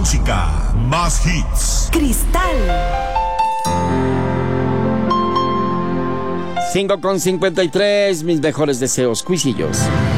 música, más hits. Cristal. 5:53, mis mejores deseos, cuisillos.